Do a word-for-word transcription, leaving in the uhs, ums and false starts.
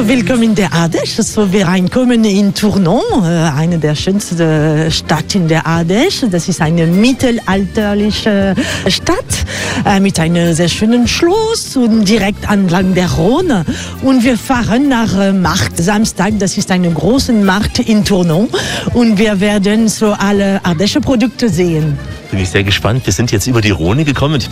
So, willkommen in der Ardèche. So, wir reinkommen in Tournon, eine der schönsten Städte in der Ardèche. Das ist eine mittelalterliche Stadt mit einem sehr schönen Schloss und direkt entlang der Rhône. Und wir fahren nach Markt Samstag. Das ist ein großer Markt in Tournon. Und wir werden so alle Ardèche Produkte sehen. Bin ich sehr gespannt. Wir sind jetzt über die Rhône gekommen. Ich